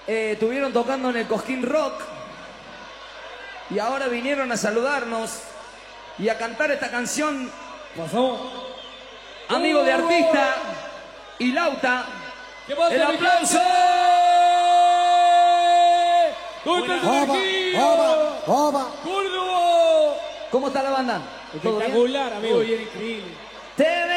estuvieron tocando en el Cosquín Rock y ahora vinieron a saludarnos y a cantar esta canción. Pasó. Amigo de artista y Lauta. ¿Qué pasa, ¡El mi aplauso! gente? ¿Dónde está el energía? ¡Oba! ¡Córdoba! ¿Cómo está la banda? ¿Todo bien? Espectacular, amigo. Muy bien, increíble.